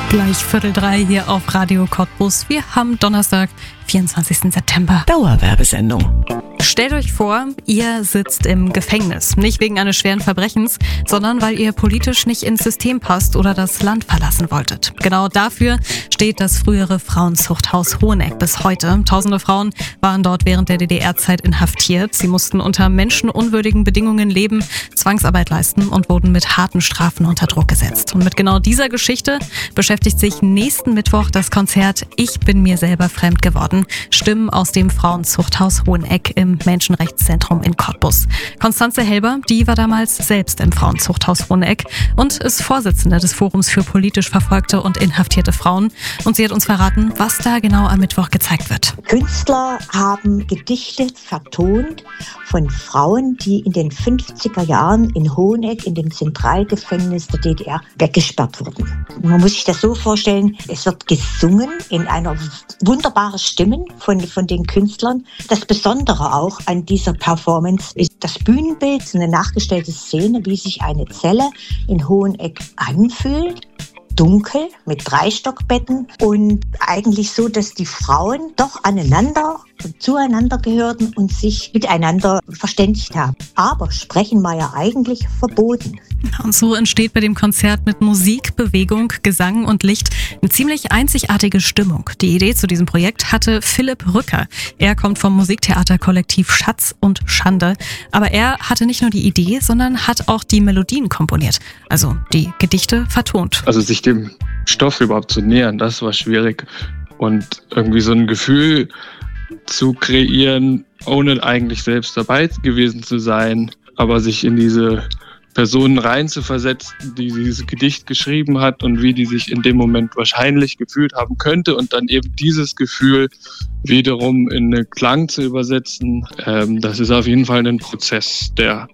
Gleich 2:45 hier auf Radio Cottbus. Wir haben Donnerstag, 24. September. Dauerwerbesendung. Stellt euch vor, ihr sitzt im Gefängnis. Nicht wegen eines schweren Verbrechens, sondern weil ihr politisch nicht ins System passt oder das Land verlassen wolltet. Genau dafür steht das frühere Frauenzuchthaus Hoheneck bis heute. Tausende Frauen waren dort während der DDR-Zeit inhaftiert. Sie mussten unter menschenunwürdigen Bedingungen leben, Zwangsarbeit leisten und wurden mit harten Strafen unter Druck gesetzt. Und mit genau dieser Geschichte beschäftigt sich nächsten Mittwoch das Konzert Ich bin mir selber fremd geworden. Stimmen aus dem Frauenzuchthaus Hoheneck im Menschenrechtszentrum in Cottbus. Constanze Helber, die war damals selbst im Frauenzuchthaus Hoheneck und ist Vorsitzende des Forums für politisch verfolgte und inhaftierte Frauen. Und sie hat uns verraten, was da genau am Mittwoch gezeigt wird. Künstler haben Gedichte vertont von Frauen, die in den 50er Jahren in Hoheneck, in dem Zentralgefängnis der DDR, weggesperrt wurden. Man muss sich das so vorstellen, es wird gesungen in einer wunderbaren Stimme von den Künstlern. Das Besondere auch an dieser Performance ist das Bühnenbild, eine nachgestellte Szene, wie sich eine Zelle in Hoheneck anfühlt. Dunkel mit 3 Stockbetten und eigentlich so, dass die Frauen doch zueinander gehörten und sich miteinander verständigt haben. Aber sprechen war ja eigentlich verboten. Und so entsteht bei dem Konzert mit Musik, Bewegung, Gesang und Licht eine ziemlich einzigartige Stimmung. Die Idee zu diesem Projekt hatte Philipp Rücker. Er kommt vom Musiktheaterkollektiv Schatz und Schande. Aber er hatte nicht nur die Idee, sondern hat auch die Melodien komponiert. Also die Gedichte vertont. Also sich dem Stoff überhaupt zu nähern, das war schwierig. Und irgendwie so ein Gefühl zu kreieren, ohne eigentlich selbst dabei gewesen zu sein, aber sich in diese Personen reinzuversetzen, die dieses Gedicht geschrieben hat und wie die sich in dem Moment wahrscheinlich gefühlt haben könnte und dann eben dieses Gefühl wiederum in einen Klang zu übersetzen, das ist auf jeden Fall ein Prozess, der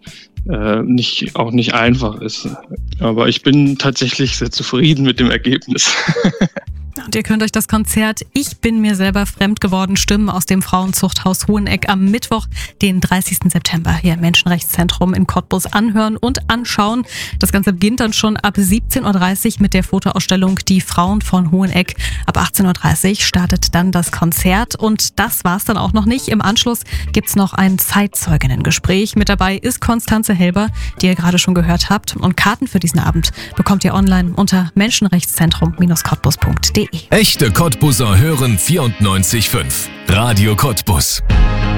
nicht einfach ist. Aber ich bin tatsächlich sehr zufrieden mit dem Ergebnis. Und ihr könnt euch das Konzert Ich bin mir selber fremd geworden, Stimmen aus dem Frauenzuchthaus Hoheneck am Mittwoch, den 30. September hier im Menschenrechtszentrum in Cottbus anhören und anschauen. Das Ganze beginnt dann schon ab 17.30 Uhr mit der Fotoausstellung Die Frauen von Hoheneck. Ab 18.30 Uhr startet dann das Konzert und das war's dann auch noch nicht. Im Anschluss gibt's noch ein Zeitzeuginnengespräch. Mit dabei ist Constanze Helber, die ihr gerade schon gehört habt. Und Karten für diesen Abend bekommt ihr online unter menschenrechtszentrum-cottbus.de. Echte Cottbuser hören 94.5. Radio Cottbus.